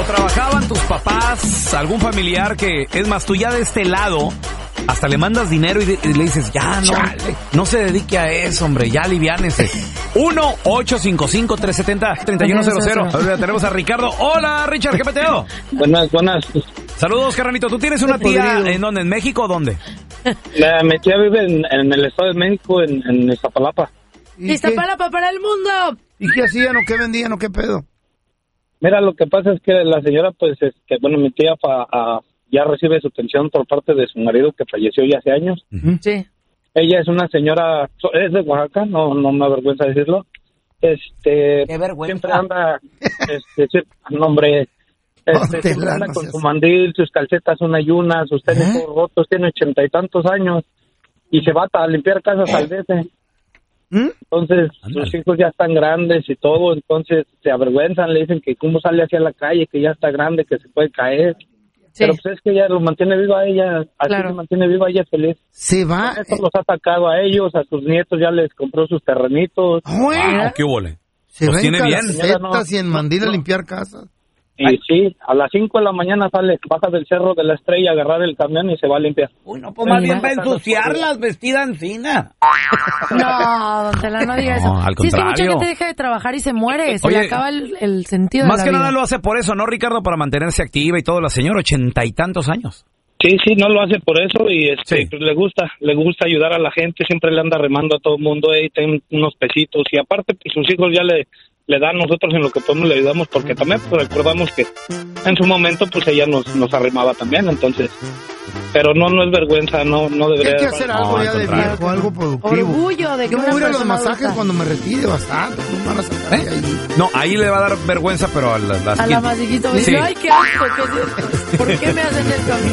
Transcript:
trabajaban tus papás, algún familiar que, es más, tú ya de este lado, hasta le mandas dinero y le dices, ya, no se dedique a eso, hombre, ya aliviánese. 1-855-370-3100. Ahora tenemos a Ricardo. Hola, Richard, ¿qué peteo? Buenas. Saludos, carnalito. ¿Tú tienes una tía en dónde? ¿En México o dónde? Mi tía vive en el Estado de México, en Iztapalapa. ¡Iztapalapa para el mundo! ¿Y qué hacían o qué vendían o qué pedo? Mira, lo que pasa es que la señora, pues, mi tía ya recibe su pensión por parte de su marido que falleció ya hace años. Sí. Ella es una señora, es de Oaxaca, no me avergüenza decirlo. Qué vergüenza. Siempre anda, hombre, siempre anda con su mandil, sus calcetas una y una, sus tenis todos rotos, tiene 80 y tantos años y se va a limpiar casas al veces. Entonces, sus hijos ya están grandes y todo, entonces se avergüenzan, le dicen que cómo sale hacia la calle, que ya está grande, que se puede caer. Sí. Pero pues es que ella lo mantiene viva a ella, así se mantiene viva ella feliz. Se va. Eso los ha sacado a ellos, a sus nietos, ya les compró sus terrenitos. ¿Qué hubo? Se va tiene en bien. calcetas y en mandil a limpiar casas. Y sí, a las 5 de la mañana baja del Cerro de la Estrella a agarrar el camión y se va a limpiar. Uy, no, pues más bien va a ensuciarlas vestida encina. No, don Tela, no diga eso. Al sí, es que contrario. mucha gente deja de trabajar y se muere. Se le acaba el sentido de la vida. Más que nada lo hace por eso, ¿no, Ricardo? Para mantenerse activa y todo. La señora, 80 y tantos años. Sí, no lo hace por eso y pues le gusta ayudar a la gente. Siempre le anda remando a todo el mundo. Ten unos pesitos y aparte, pues sus hijos ya le dan, nosotros en lo que podemos le ayudamos, porque también pues, recordamos que en su momento pues ella nos arrimaba también, entonces, pero no es vergüenza, no debería. Hay que hacer algo ya de viejo, algo productivo. Orgullo de que yo una voy a ir a los persona masajes adulta. cuando me retire bastante, no van a sacar de ahí. No, ahí le va a dar vergüenza, pero a las a la más chiquita me dice, ay, qué asco, ¿qué es esto? ¿Por qué me hacen esto a mí?